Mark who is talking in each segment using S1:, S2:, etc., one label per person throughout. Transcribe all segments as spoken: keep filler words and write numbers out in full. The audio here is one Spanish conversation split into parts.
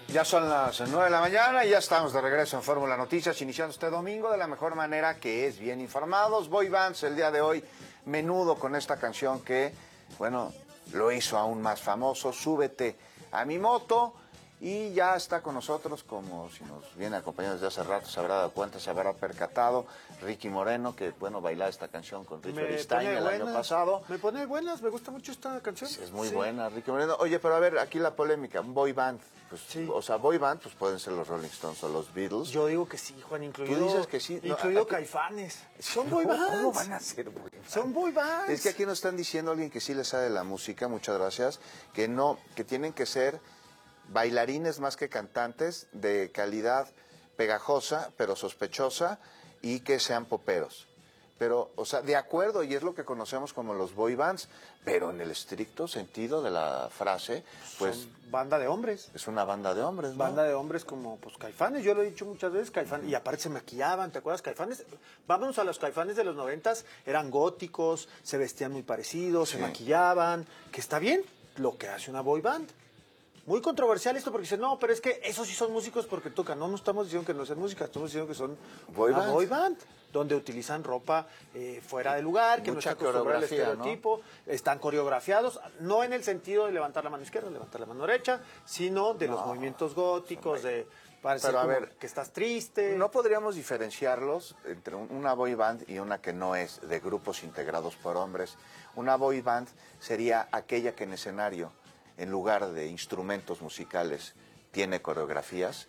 S1: Ya son las nueve de la mañana y ya estamos de regreso en Fórmula Noticias, iniciando este domingo de la mejor manera, que es bien informados. Boy bands el día de hoy, Menudo, con esta canción que, bueno, lo hizo aún más famoso, Súbete a mi moto. Y ya está con nosotros, como si nos viene acompañando desde hace rato, se habrá dado cuenta, se habrá percatado, Ricky Moreno, que bueno, bailaba esta canción con Richard Stein el
S2: buenas,
S1: año pasado.
S2: Me pone buenas, me gusta mucho esta canción.
S1: Sí, es muy
S2: sí.
S1: buena, Ricky Moreno. Oye, pero a ver, aquí la polémica, un boy band, pues, sí. O sea, boy band, pues pueden ser los Rolling Stones o los Beatles.
S2: Yo digo que sí, Juan, incluido.
S1: Tú dices que sí.
S2: Incluido
S1: no, aquí,
S2: Caifanes. Son boy bands.
S1: ¿Cómo van a ser boy bands?
S2: Son boy bands.
S1: Es que aquí nos están diciendo alguien que sí le sabe la música, muchas gracias, que no, que tienen que ser bailarines más que cantantes, de calidad pegajosa, pero sospechosa, y que sean poperos. Pero, o sea, de acuerdo, y es lo que conocemos como los boy bands, pero en el estricto sentido de la frase, pues...
S2: Son banda de hombres.
S1: Es una banda de hombres, ¿no?
S2: Banda de hombres como, pues, Caifanes, yo lo he dicho muchas veces, Caifanes, y aparte se maquillaban, ¿te acuerdas? Caifanes, vámonos a los Caifanes de los noventas, eran góticos, se vestían muy parecidos, sí. Se maquillaban, que está bien, lo que hace una boy band. Muy controversial esto porque dicen, no, pero es que esos sí son músicos porque tocan. No, no estamos diciendo que no sean músicas, estamos diciendo que son
S1: boy
S2: una
S1: band.
S2: boy band, donde utilizan ropa eh, fuera de lugar, que
S1: mucha
S2: no está acostumbrado al estereotipo,
S1: ¿no?
S2: Están coreografiados, no en el sentido de levantar la mano izquierda, levantar la mano derecha, sino de no, los movimientos góticos, de parecer
S1: pero a
S2: como
S1: ver,
S2: que estás triste.
S1: ¿No podríamos diferenciarlos entre una boy band y una que no es de grupos integrados por hombres? Una boy band sería aquella que en escenario, en lugar de instrumentos musicales, tiene coreografías.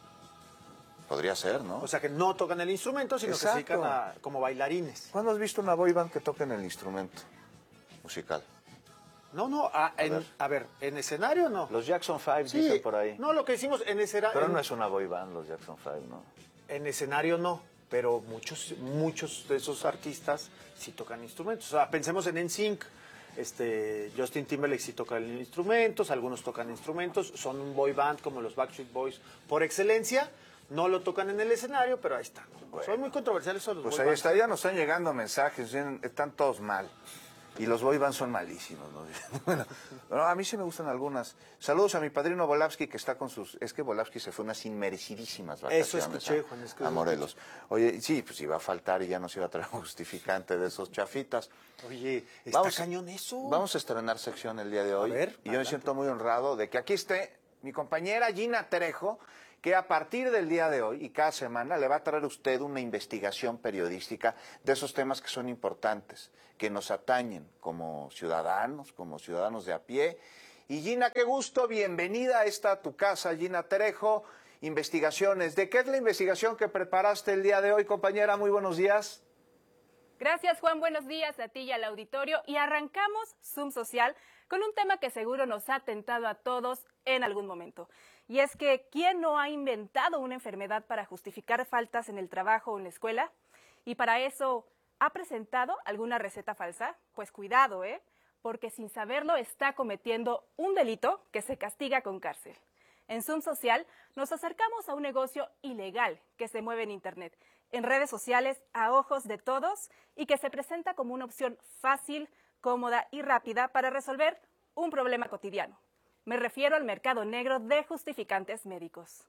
S1: Podría ser, ¿no?
S2: O sea, que no tocan el instrumento, sino
S1: Exacto.
S2: que se dedican a, como bailarines.
S1: ¿Cuándo has visto una boy band que toque en el instrumento musical?
S2: No, no, a, a, en, ver. a ver, en escenario no.
S1: Los Jackson Five
S2: sí,
S1: dicen por ahí.
S2: No, lo que hicimos en escenario...
S1: Pero no es una boy band los Jackson Five, ¿no?
S2: En escenario no, pero muchos, muchos de esos artistas sí tocan instrumentos. O sea, pensemos en N Sync. Este, Justin Timberlake sí toca instrumentos, algunos tocan instrumentos, son un boy band como los Backstreet Boys por excelencia, no lo tocan en el escenario, pero ahí están. Bueno, son muy controversiales esos los
S1: pues
S2: boy
S1: ahí
S2: bands.
S1: está, ya nos están llegando mensajes, están todos mal. Y los boy bands son malísimos, ¿no? Bueno, no, a mí sí me gustan algunas. Saludos a mi padrino Volavsky, que está con sus... Es que Volavsky se fue unas inmerecidísimas vacaciones.
S2: Eso escuché, a, Juan, es que
S1: a Morelos. Oye, sí, pues iba a faltar y ya nos iba a traer un justificante de esos chafitas.
S2: Oye, está vamos, cañón eso.
S1: Vamos a estrenar sección el día de hoy.
S2: A ver,
S1: y
S2: adelante.
S1: Yo me siento muy honrado de que aquí esté mi compañera Gina Trejo, que a partir del día de hoy y cada semana le va a traer a usted una investigación periodística de esos temas que son importantes, que nos atañen como ciudadanos, como ciudadanos de a pie. Y Gina, qué gusto, bienvenida a esta tu casa, Gina Trejo, investigaciones. ¿De qué es la investigación que preparaste el día de hoy, compañera? Muy buenos días.
S3: Gracias, Juan, buenos días a ti y al auditorio. Y arrancamos Zoom Social con un tema que seguro nos ha tentado a todos en algún momento. Y es que, ¿quién no ha inventado una enfermedad para justificar faltas en el trabajo o en la escuela? Y para eso, ¿ha presentado alguna receta falsa? Pues cuidado, ¿eh? Porque sin saberlo está cometiendo un delito que se castiga con cárcel. En Zoom Social nos acercamos a un negocio ilegal que se mueve en Internet, en redes sociales a ojos de todos y que se presenta como una opción fácil, cómoda y rápida para resolver un problema cotidiano. Me refiero al mercado negro de justificantes médicos.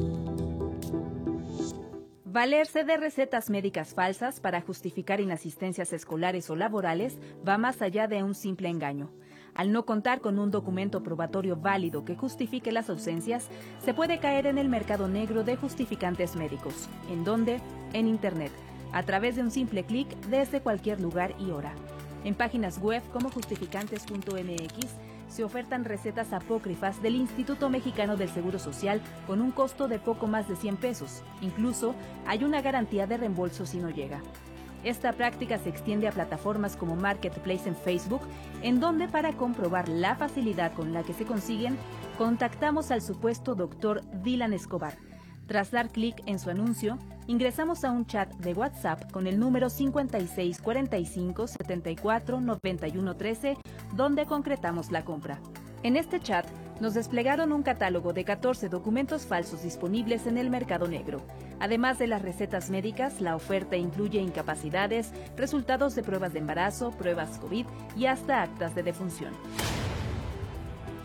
S4: Valerse de recetas médicas falsas para justificar inasistencias escolares o laborales va más allá de un simple engaño. Al no contar con un documento probatorio válido que justifique las ausencias, se puede caer en el mercado negro de justificantes médicos. ¿En dónde? En Internet, a través de un simple clic desde cualquier lugar y hora. En páginas web como justificantes punto m x se ofertan recetas apócrifas del Instituto Mexicano del Seguro Social con un costo de poco más de cien pesos. Incluso hay una garantía de reembolso si no llega. Esta práctica se extiende a plataformas como Marketplace en Facebook, en donde para comprobar la facilidad con la que se consiguen, contactamos al supuesto doctor Dylan Escobar. Tras dar clic en su anuncio, ingresamos a un chat de WhatsApp con el número cincuenta y seis cuarenta y cinco setenta y cuatro noventa y uno trece, donde concretamos la compra. En este chat nos desplegaron un catálogo de catorce documentos falsos disponibles en el mercado negro. Además de las recetas médicas, la oferta incluye incapacidades, resultados de pruebas de embarazo, pruebas COVID y hasta actas de defunción.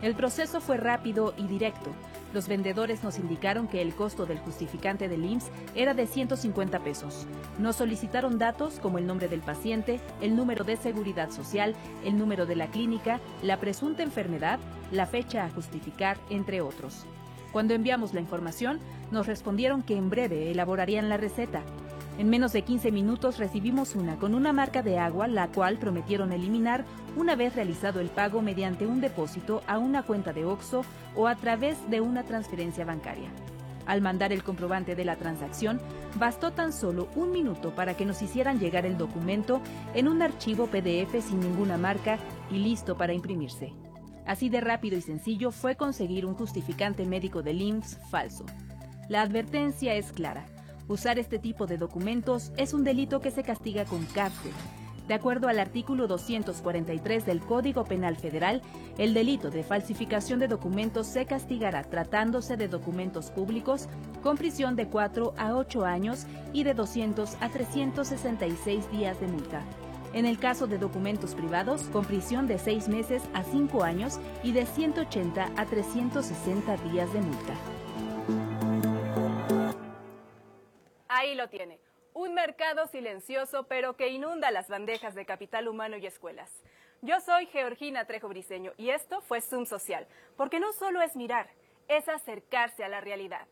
S4: El proceso fue rápido y directo. Los vendedores nos indicaron que el costo del justificante del I M S S era de ciento cincuenta pesos. Nos solicitaron datos como el nombre del paciente, el número de seguridad social, el número de la clínica, la presunta enfermedad, la fecha a justificar, entre otros. Cuando enviamos la información, nos respondieron que en breve elaborarían la receta. En menos de quince minutos recibimos una con una marca de agua, la cual prometieron eliminar una vez realizado el pago mediante un depósito a una cuenta de Oxxo o a través de una transferencia bancaria. Al mandar el comprobante de la transacción, bastó tan solo un minuto para que nos hicieran llegar el documento en un archivo P D F sin ninguna marca y listo para imprimirse. Así de rápido y sencillo fue conseguir un justificante médico del I M S S falso. La advertencia es clara. Usar este tipo de documentos es un delito que se castiga con cárcel. De acuerdo al artículo doscientos cuarenta y tres del Código Penal Federal, el delito de falsificación de documentos se castigará tratándose de documentos públicos con prisión de cuatro a ocho años y de doscientos a trescientos sesenta y seis días de multa. En el caso de documentos privados, con prisión de seis meses a cinco años y de ciento ochenta a trescientos sesenta días de multa.
S3: Ahí lo tiene, un mercado silencioso pero que inunda las bandejas de capital humano y escuelas. Yo soy Georgina Trejo Briceño y esto fue Zoom Social, porque no solo es mirar, es acercarse a la realidad.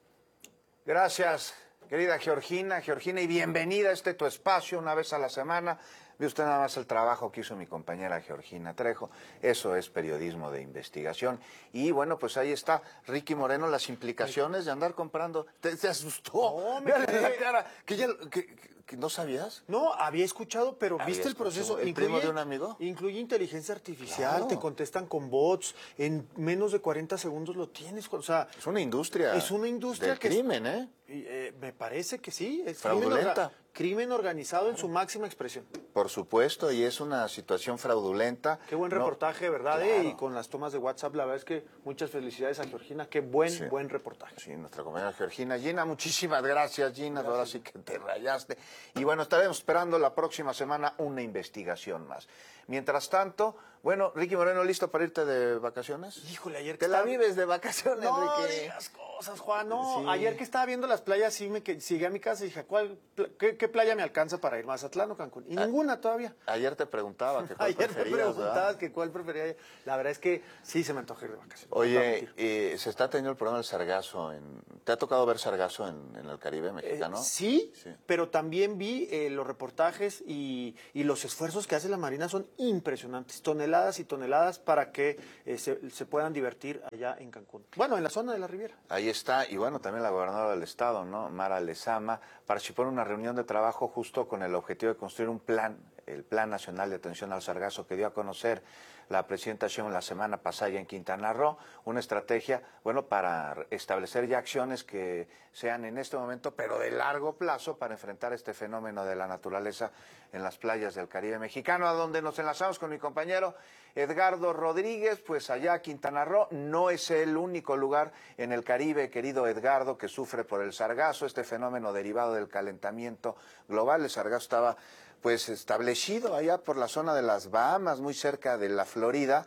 S1: Gracias, querida Georgina, Georgina, y bienvenida a este tu espacio una vez a la semana. Ve usted nada más el trabajo que hizo mi compañera Georgina Trejo. Eso es periodismo de investigación. Y bueno, pues ahí está Ricky Moreno, las implicaciones de andar comprando. ¿Te, te asustó?
S2: No, me
S1: Véale
S2: quedé-
S1: la cara. ¿Que, ya, que, que- que no sabías?
S2: No, había escuchado, pero
S1: Había
S2: ¿viste el
S1: escuchado.
S2: proceso?
S1: ¿El primo de un amigo?
S2: Incluye inteligencia artificial,
S1: Claro.
S2: te contestan con bots, en menos de cuarenta segundos lo tienes. O sea,
S1: Es una industria.
S2: es una industria
S1: del
S2: que es-
S1: crimen, ¿eh?
S2: y, eh, me parece que sí, es
S1: Fraudulenta.
S2: Crimen, orga- crimen organizado en su máxima expresión.
S1: Por supuesto, y es una situación fraudulenta.
S2: Qué buen
S1: No-
S2: reportaje, ¿verdad?
S1: Claro.
S2: Eh, Y con las tomas de WhatsApp, la verdad es que muchas felicidades a Georgina. Qué buen,
S1: Sí.
S2: buen reportaje.
S1: Sí, nuestra compañera Georgina. Gina, muchísimas gracias, Gina. Ahora sí que te rayaste. Y bueno, estaremos esperando la próxima semana una investigación más. Mientras tanto, bueno, Ricky Moreno, ¿listo para irte de vacaciones?
S2: Híjole, ayer que
S1: Te la
S2: estaba-
S1: vives de vacaciones,
S2: No
S1: Ricky.
S2: digas cosas, Juan. No,
S1: Sí.
S2: ayer que estaba viendo las playas, sí me que, llegué a mi casa y dije, ¿cuál, pla- qué, qué playa me alcanza para ir? ¿Mazatlán o Cancún? Y
S1: Ah,
S2: ninguna todavía.
S1: Ayer te preguntaba que cuál
S2: Ayer me
S1: preferías,
S2: preguntabas
S1: ¿verdad?
S2: que cuál prefería. La verdad es que sí se me antoja ir de vacaciones. no te voy a
S1: Oye,
S2: mentir.
S1: eh, se está teniendo el problema del sargazo. En... ¿Te ha tocado ver sargazo en, en el Caribe
S2: Eh,
S1: mexicano?
S2: sí,
S1: Sí.
S2: pero también vi eh, los reportajes y, y los esfuerzos que hace la Marina son impresionantes. Toneladas y toneladas para que eh, se, se puedan divertir allá en Cancún. Bueno, en la zona de la Riviera.
S1: Ahí está, y bueno, también la gobernadora del estado, ¿no? Mara Lezama, participó en una reunión de trabajo justo con el objetivo de construir un plan, el Plan Nacional de Atención al Sargazo, que dio a conocer la presidenta Sheinbaum la semana pasada en Quintana Roo, una estrategia, bueno, para establecer ya acciones que sean en este momento, pero de largo plazo, para enfrentar este fenómeno de la naturaleza en las playas del Caribe mexicano, a donde nos enlazamos con mi compañero Edgardo Rodríguez. Pues allá Quintana Roo no es el único lugar en el Caribe, querido Edgardo, que sufre por el sargazo, este fenómeno derivado del calentamiento global. El sargazo estaba pues establecido allá por la zona de las Bahamas, muy cerca de la Florida,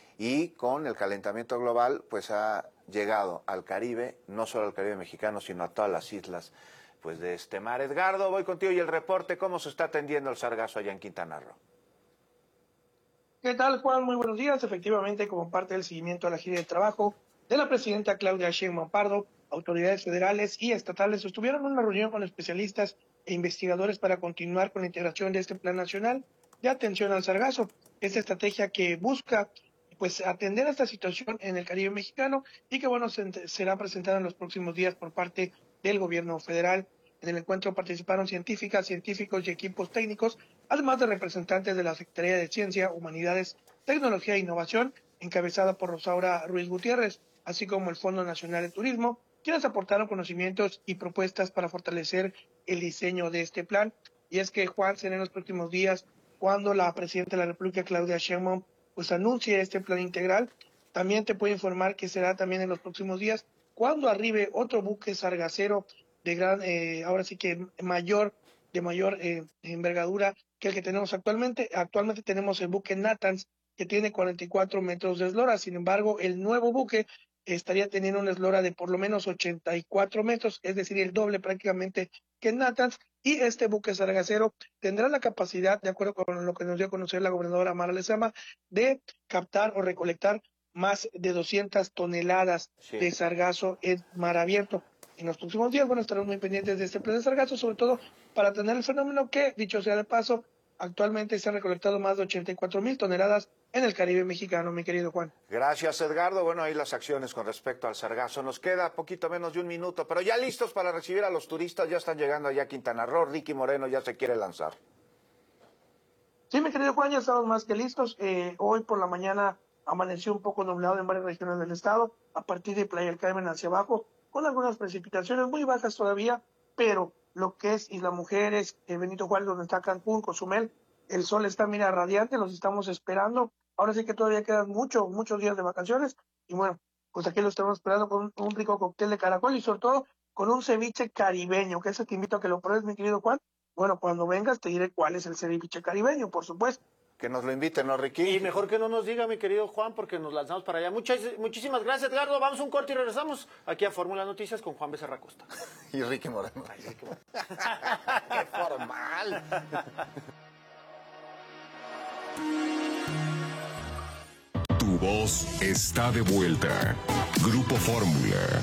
S1: y con el calentamiento global pues ha llegado al Caribe, no solo al Caribe mexicano, sino a todas las islas pues de este mar. Edgardo, voy contigo y el reporte, ¿cómo se está atendiendo el sargazo allá en Quintana Roo?
S5: ¿Qué tal, Juan? Muy buenos días. Efectivamente, como parte del seguimiento a la gira de trabajo de la presidenta Claudia Sheinbaum Pardo, autoridades federales y estatales sostuvieron una reunión con especialistas e investigadores para continuar con la integración de este plan nacional de atención al sargazo. Esta estrategia que busca pues atender a esta situación en el Caribe mexicano y que bueno se, será presentada en los próximos días por parte del gobierno federal. En el encuentro participaron científicas, científicos y equipos técnicos, además de representantes de la Secretaría de Ciencia, Humanidades, Tecnología e Innovación, encabezada por Rosaura Ruiz Gutiérrez, así como el Fondo Nacional de Turismo, quienes aportaron conocimientos y propuestas para fortalecer el diseño de este plan. Y es que, Juan, será en los próximos días cuando la presidenta de la República, Claudia Sheinbaum, pues anuncie este plan integral. También te puedo informar que será también en los próximos días cuando arribe otro buque sargacero de gran, eh, ahora sí que mayor, de mayor eh, envergadura que el que tenemos actualmente. Actualmente tenemos el buque Natanz, que tiene cuarenta y cuatro metros de eslora. Sin embargo, el nuevo buque estaría teniendo una eslora de por lo menos ochenta y cuatro metros, es decir, el doble prácticamente que en Natanz, y este buque sargacero tendrá la capacidad, de acuerdo con lo que nos dio a conocer la gobernadora Mara Lezama, de captar o recolectar más de doscientas toneladas sí. de sargazo en mar abierto. En los próximos días, bueno, estaremos muy pendientes de este plan de sargazo, sobre todo para tener el fenómeno que, dicho sea de paso, actualmente se han recolectado más de ochenta y cuatro mil toneladas en el Caribe mexicano, mi querido Juan.
S1: Gracias, Edgardo. Bueno, ahí las acciones con respecto al sargazo. Nos queda poquito menos de un minuto, pero ya listos para recibir a los turistas. Ya están llegando allá a Quintana Roo. Ricky Moreno ya se quiere lanzar.
S5: Sí, mi querido Juan, ya estamos más que listos. Eh, hoy por la mañana amaneció un poco nublado en varias regiones del estado, a partir de Playa del Carmen hacia abajo, con algunas precipitaciones muy bajas todavía, pero lo que es Isla Mujeres, eh, Benito Juárez, donde está Cancún, Cozumel, el sol está, mira, radiante, los estamos esperando. Ahora sí que todavía quedan muchos, muchos días de vacaciones, y bueno, pues aquí lo estamos esperando con un, un rico cóctel de caracol y sobre todo con un ceviche caribeño, que es el que invito a que lo pruebes, mi querido Juan. Bueno, cuando vengas te diré cuál es el ceviche caribeño, por supuesto.
S1: Que nos lo inviten, ¿no, Ricky?
S2: Y mejor que no nos diga, mi querido Juan, porque nos lanzamos para allá. Muchas, muchísimas gracias, Edgardo. Vamos a un corte y regresamos aquí a Fórmula Noticias con Juan Becerra Costa.
S1: Y Ricky Moreno. Ay, Ricky Moreno. ¡Qué formal!
S6: Tu voz está de vuelta. Grupo Fórmula.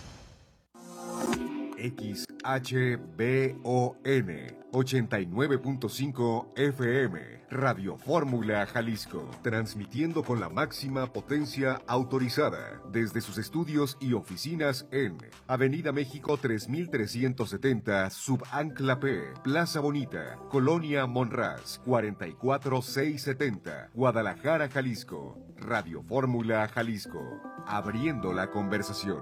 S6: X H B O N ochenta y nueve punto cinco F M, Radio Fórmula Jalisco, transmitiendo con la máxima potencia autorizada desde sus estudios y oficinas en Avenida México tres mil trescientos setenta, Subancla P, Plaza Bonita, Colonia Monraz, cuarenta y cuatro mil seiscientos setenta, Guadalajara, Jalisco. Radio Fórmula Jalisco, abriendo la conversación.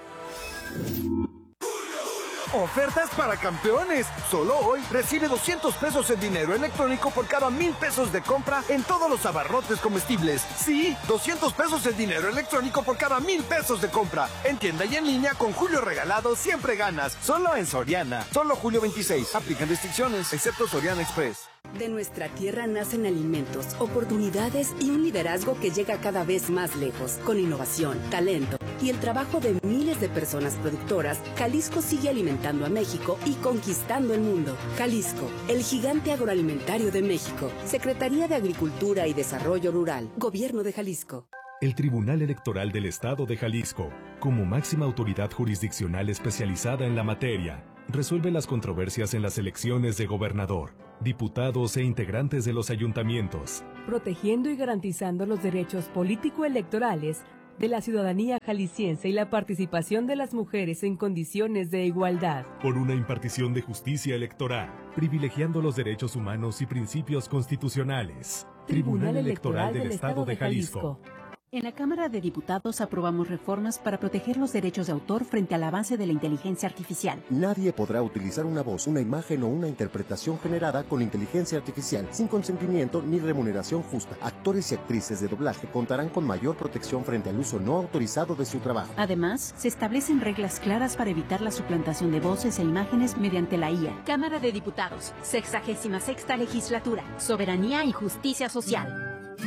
S7: Ofertas para campeones. Solo hoy recibe doscientos pesos en dinero electrónico por cada mil pesos de compra en todos los abarrotes comestibles. Sí, doscientos pesos en dinero electrónico por cada mil pesos de compra. En tienda y en línea con Julio Regalado siempre ganas. Solo en Soriana. Solo julio veintiséis. Aplican restricciones, excepto Soriana Express.
S8: De nuestra tierra nacen alimentos, oportunidades y un liderazgo que llega cada vez más lejos. Con innovación, talento y el trabajo de miles de personas productoras, Jalisco sigue alimentando a México y conquistando el mundo. Jalisco, el gigante agroalimentario de México. Secretaría de Agricultura y Desarrollo Rural. Gobierno de Jalisco.
S9: El Tribunal Electoral del Estado de Jalisco, como máxima autoridad jurisdiccional especializada en la materia, resuelve las controversias en las elecciones de gobernador, diputados e integrantes de los ayuntamientos,
S10: protegiendo y garantizando los derechos político-electorales de la ciudadanía jalisciense y la participación de las mujeres en condiciones de igualdad.
S9: Por una impartición de justicia electoral, privilegiando los derechos humanos y principios constitucionales. Tribunal Electoral del Estado de Jalisco.
S11: En la Cámara de Diputados aprobamos reformas para proteger los derechos de autor frente al avance de la inteligencia artificial.
S12: Nadie podrá utilizar una voz, una imagen o una interpretación generada con inteligencia artificial sin consentimiento ni remuneración justa. Actores y actrices de doblaje contarán con mayor protección frente al uso no autorizado de su trabajo.
S11: Además, se establecen reglas claras para evitar la suplantación de voces e imágenes mediante la I A.
S13: Cámara de Diputados, sexagésima sexta legislatura, soberanía y justicia social.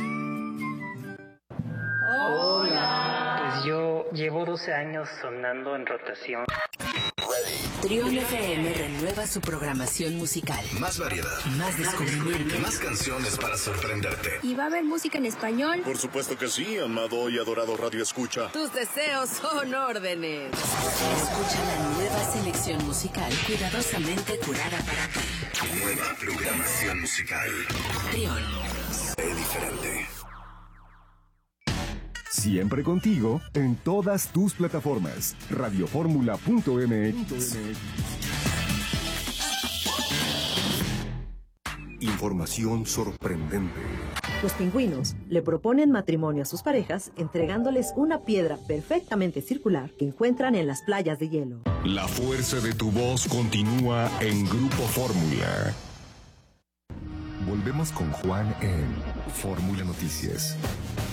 S14: Hola. Pues yo llevo doce años sonando en rotación.
S8: Trión F M renueva su programación musical.
S15: Más variedad.
S8: Más descubrimiento.
S15: Más canciones para sorprenderte.
S16: ¿Y va a haber música en español?
S15: Por supuesto que sí, amado y adorado Radio Escucha.
S8: Tus deseos son órdenes. Escucha la nueva selección musical cuidadosamente curada para ti.
S15: Nueva programación musical.
S8: Trión.
S15: Es diferente.
S6: Siempre contigo en todas tus plataformas. radioformula punto m x. Información sorprendente.
S17: Los pingüinos le proponen matrimonio a sus parejas entregándoles una piedra perfectamente circular que encuentran en las playas de hielo.
S6: La fuerza de tu voz continúa en Grupo Fórmula. Volvemos con Juan en Fórmula Noticias.